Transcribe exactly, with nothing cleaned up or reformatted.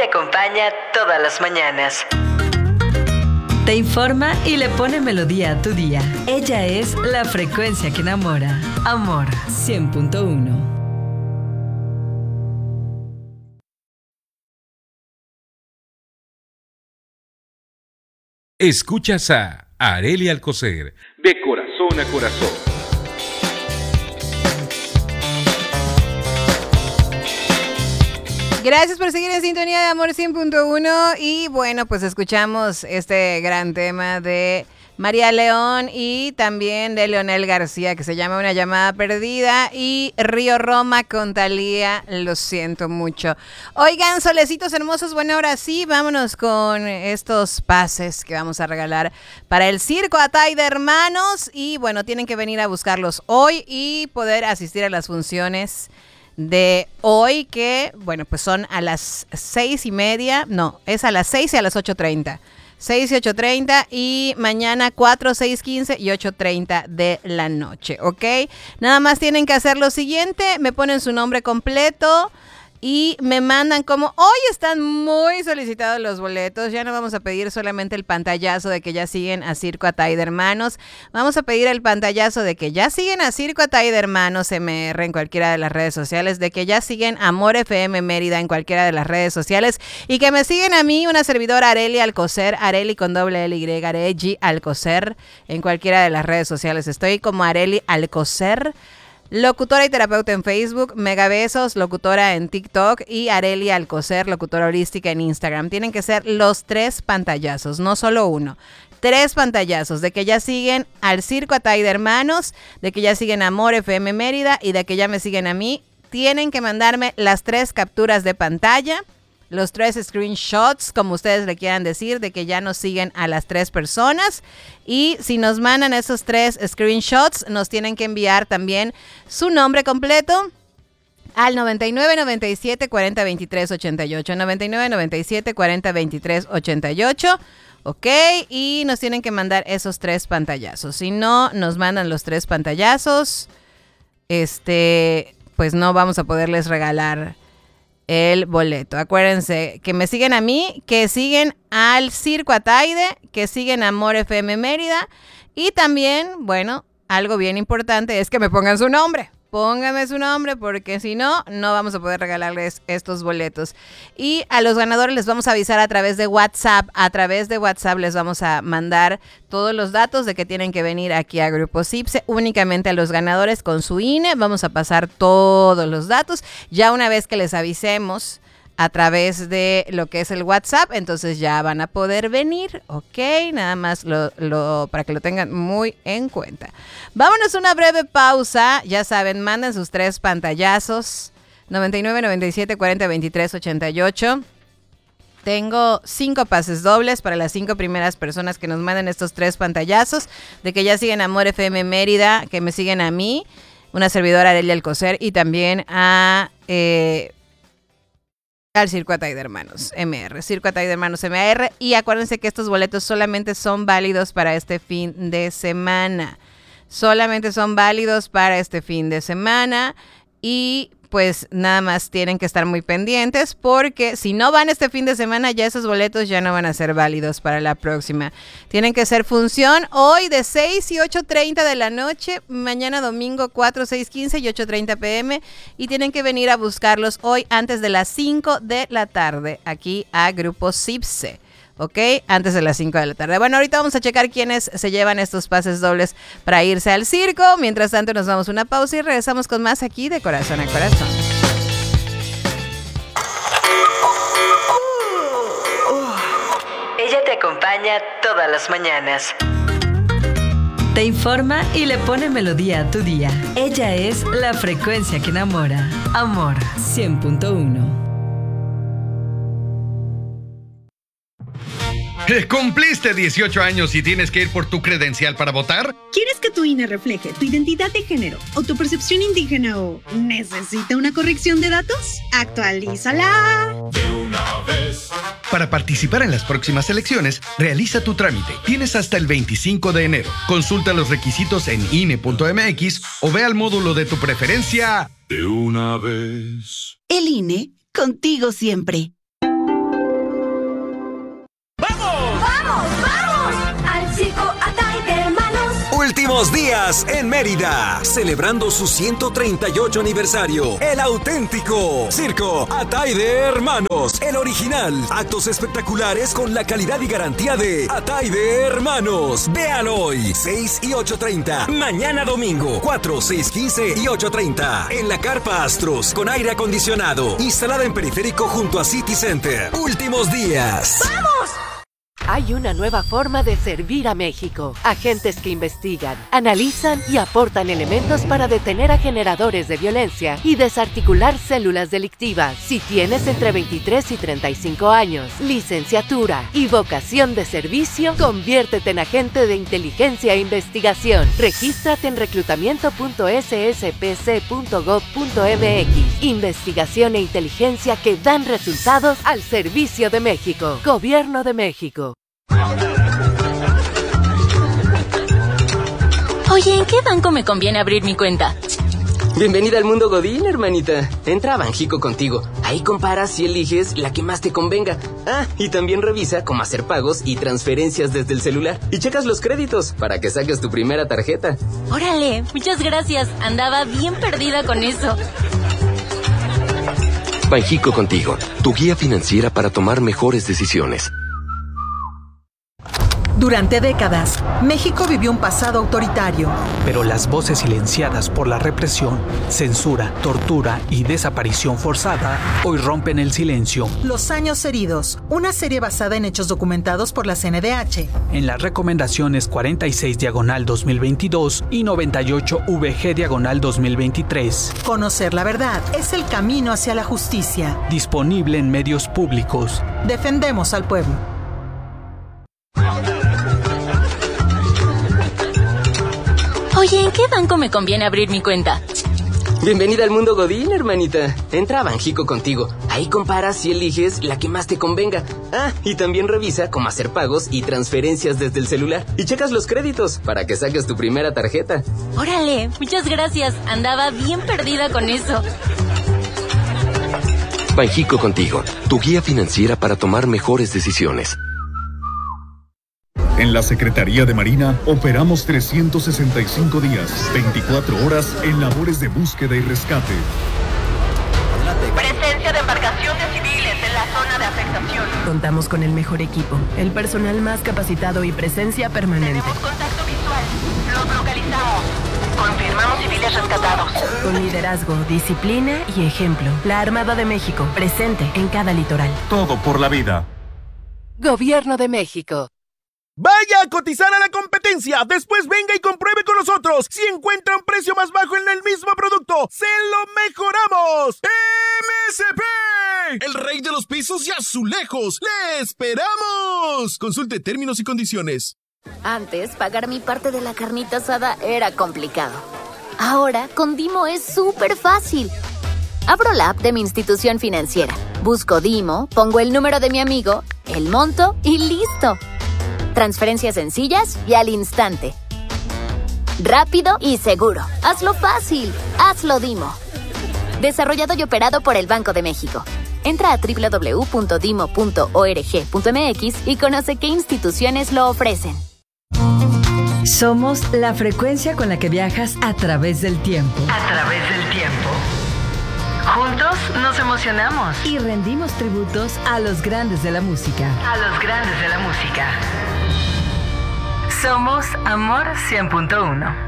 acompaña todas las mañanas. Te informa y le pone melodía a tu día. Ella es la frecuencia que enamora. Amor cien punto uno. Escuchas a Arely Alcocer, de corazón a corazón. Gracias por seguir en sintonía de Amor cien punto uno y bueno, pues escuchamos este gran tema de María León y también de Leonel García que se llama Una llamada perdida y Río Roma con Thalía, Lo siento mucho. Oigan, solecitos hermosos, bueno, ahora sí, vámonos con estos pases que vamos a regalar para el Circo Atay de Hermanos y bueno, tienen que venir a buscarlos hoy y poder asistir a las funciones de hoy que, bueno, pues son a las seis y media, no, es a las seis y a las ocho treinta. seis y ocho treinta y mañana cuatro, seis, quince y ocho treinta de la noche, ¿ok? Nada más tienen que hacer lo siguiente, me ponen su nombre completo y me mandan como, hoy están muy solicitados los boletos, ya no vamos a pedir solamente el pantallazo de que ya siguen a Circo Atay de Hermanos, vamos a pedir el pantallazo de que ya siguen a Circo Atay de Hermanos M R en cualquiera de las redes sociales, de que ya siguen Amor F M Mérida en cualquiera de las redes sociales y que me siguen a mí, una servidora Arely Alcocer, Arely con doble L Y, Arely Alcocer en cualquiera de las redes sociales, estoy como Arely Alcocer, locutora y terapeuta en Facebook, Megabesos, locutora en TikTok y Arely Alcocer, locutora holística en Instagram. Tienen que ser los tres pantallazos, no solo uno. Tres pantallazos de que ya siguen al Circo Atay de Hermanos, de que ya siguen Amor F M Mérida y de que ya me siguen a mí. Tienen que mandarme las tres capturas de pantalla, los tres screenshots, como ustedes le quieran decir, de que ya nos siguen a las tres personas. Y si nos mandan esos tres screenshots, nos tienen que enviar también su nombre completo al noventa y nueve, noventa y siete, cuarenta, veintitrés, ochenta y ocho. noventa y nueve, noventa y siete, cuarenta, veintitrés, ochenta y ocho. Ok, y nos tienen que mandar esos tres pantallazos. Si no nos mandan los tres pantallazos, este, pues no vamos a poderles regalar el boleto. Acuérdense que me siguen a mí, que siguen al Circo Ataide, que siguen a Amor F M Mérida y también, bueno, algo bien importante es que me pongan su nombre. Pónganme su nombre porque si no, no vamos a poder regalarles estos boletos. Y a los ganadores les vamos a avisar a través de WhatsApp. A través de WhatsApp les vamos a mandar todos los datos de que tienen que venir aquí a Grupo CIPSE. Únicamente a los ganadores con su I N E. Vamos a pasar todos los datos. Ya una vez que les avisemos a través de lo que es el WhatsApp, entonces ya van a poder venir, ¿ok? Nada más lo, lo, para que lo tengan muy en cuenta. Vámonos a una breve pausa. Ya saben, manden sus tres pantallazos. noventa y nueve, noventa y siete, cuarenta, veintitrés, ochenta y ocho. Tengo cinco pases dobles para las cinco primeras personas que nos manden estos tres pantallazos de que ya siguen a Amor F M Mérida, que me siguen a mí, una servidora Arely Alcocer y también a... Eh, al Circo Atay de Hermanos M R, Circo Atay de Hermanos M R, y acuérdense que estos boletos solamente son válidos para este fin de semana, solamente son válidos para este fin de semana y pues nada más tienen que estar muy pendientes porque si no van este fin de semana ya esos boletos ya no van a ser válidos para la próxima. Tienen que ser función hoy de seis y ocho treinta de la noche, mañana domingo cuatro, seis, quince y ocho treinta pm y tienen que venir a buscarlos hoy antes de las cinco de la tarde aquí a Grupo CIPSE. ¿Ok? Antes de las cinco de la tarde. Bueno, ahorita vamos a checar quiénes se llevan estos pases dobles para irse al circo. Mientras tanto, nos damos una pausa y regresamos con más aquí de Corazón a Corazón. Ella te acompaña todas las mañanas. Te informa y le pone melodía a tu día. Ella es la frecuencia que enamora. Amor cien punto uno. ¿Cumpliste dieciocho años y tienes que ir por tu credencial para votar? ¿Quieres que tu I N E refleje tu identidad de género o tu percepción indígena o necesita una corrección de datos? ¡Actualízala! De una vez. Para participar en las próximas elecciones, realiza tu trámite. Tienes hasta el veinticinco de enero. Consulta los requisitos en I N E punto M X o ve al módulo de tu preferencia. De una vez. El I N E, contigo siempre. Últimos días en Mérida, celebrando su ciento treinta y ocho aniversario. El auténtico Circo Atay de Hermanos, el original. Actos espectaculares con la calidad y garantía de Atay de Hermanos. Vean hoy, seis y ocho treinta. Mañana domingo, cuatro, seis, quince y ocho treinta. En la Carpa Astros, con aire acondicionado. Instalada en Periférico junto a City Center. Últimos días. ¡Vamos! Hay una nueva forma de servir a México. Agentes que investigan, analizan y aportan elementos para detener a generadores de violencia y desarticular células delictivas. Si tienes entre veintitrés y treinta y cinco años, licenciatura y vocación de servicio, conviértete en agente de inteligencia e investigación. Regístrate en reclutamiento punto s s p c punto gov punto m x. Investigación e inteligencia que dan resultados al servicio de México. Gobierno de México. Oye, ¿en qué banco me conviene abrir mi cuenta? Bienvenida al mundo Godín, hermanita. Entra a Banjico Contigo. Ahí comparas y eliges la que más te convenga. Ah, y también revisa cómo hacer pagos y transferencias desde el celular. Y checas los créditos para que saques tu primera tarjeta. Órale, muchas gracias. Andaba bien perdida con eso. Banjico Contigo, tu guía financiera para tomar mejores decisiones. Durante décadas, México vivió un pasado autoritario. Pero las voces silenciadas por la represión, censura, tortura y desaparición forzada hoy rompen el silencio. Los años heridos, una serie basada en hechos documentados por la C N D H. En las recomendaciones cuarenta y seis diagonal dos mil veintidós y noventa y ocho V G diagonal dos mil veintitrés. Conocer la verdad es el camino hacia la justicia. Disponible en medios públicos. Defendemos al pueblo. Oye, ¿en qué banco me conviene abrir mi cuenta? Bienvenida al mundo Godín, hermanita. Entra a Banjico Contigo. Ahí comparas y eliges la que más te convenga. Ah, y también revisa cómo hacer pagos y transferencias desde el celular. Y checas los créditos para que saques tu primera tarjeta. Órale, muchas gracias. Andaba bien perdida con eso. Banjico Contigo, tu guía financiera para tomar mejores decisiones. En la Secretaría de Marina operamos trescientos sesenta y cinco días, veinticuatro horas en labores de búsqueda y rescate. Presencia de embarcaciones civiles en la zona de afectación. Contamos con el mejor equipo, el personal más capacitado y presencia permanente. Tenemos contacto visual. Los localizamos. Confirmamos civiles rescatados. Con liderazgo, disciplina y ejemplo. La Armada de México, presente en cada litoral. Todo por la vida. Gobierno de México. Vaya a cotizar a la competencia, después venga y compruebe con nosotros. Si encuentra un precio más bajo en el mismo producto, ¡se lo mejoramos! ¡M S P! El rey de los pisos y azulejos. ¡Le esperamos! Consulte términos y condiciones. Antes, pagar mi parte de la carnita asada era complicado. Ahora, con Dimo es súper fácil. Abro la app de mi institución financiera, busco Dimo, pongo el número de mi amigo, el monto y listo. Transferencias sencillas y al instante. Rápido y seguro. Hazlo fácil. Hazlo Dimo. Desarrollado y operado por el Banco de México. Entra a doble u doble u doble u punto dimo punto org punto m x y conoce qué instituciones lo ofrecen. Somos la frecuencia con la que viajas a través del tiempo. A través del tiempo. Juntos nos emocionamos. Y rendimos tributos a los grandes de la música. A los grandes de la música. Somos Amor cien punto uno.